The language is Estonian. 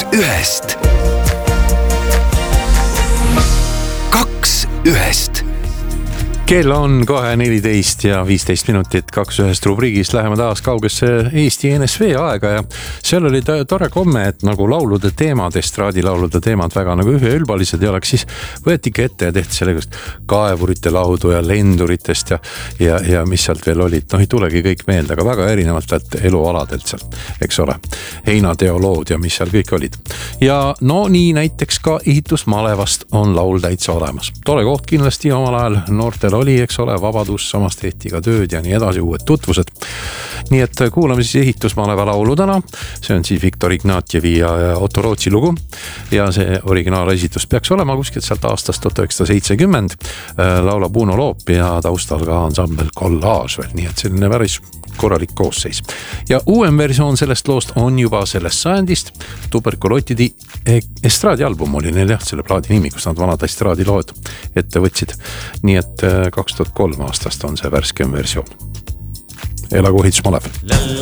ühest. Kaks ühest. Kell on kohe 14 ja 15 minutit, 2 ühest rubriigist läheme taas kaugesse Eesti NSV aega ja seal oli tore komme, et nagu laulude teemad, estraadilaulude teemad väga nagu üheülbalised ei oleks, siis võetigi ette ja tehti sellest kaevurite laudu ja lenduritest ja mis sealt veel olid, ei tulegi kõik meelde, aga väga erinevatelt elualadelt sealt, eks ole, heinateolood ja mis seal kõik olid. Ja no nii näiteks ka ehitusmalevast on laul täitsa olemas. Tore koht kindlasti omal ajal noortel oli, eks ole, vabadus, samas tehti ka tööd ja nii edasi, uued tutvused. Nii et kuulame siis ehitusmaleva laulu täna. See on siis Viktor Ignatjevi ja Otto Rootsi lugu ja see originaalesitus peaks olema kuskilt sealt aastast 1970. Laulab Uno Loop ja taustal ka ansambel Collage veel, nii et selline päris korralik koosseis. Ja uuem versioon sellest loost on juba sellest sajandist. Tuberkulootidi estraadialbum oli neil jah, selle plaadi nimi, kus nad vanad estraadilood ette võtsid. Nii et 2003 aastast on see värskem versioon. Elagu ehitusmalev.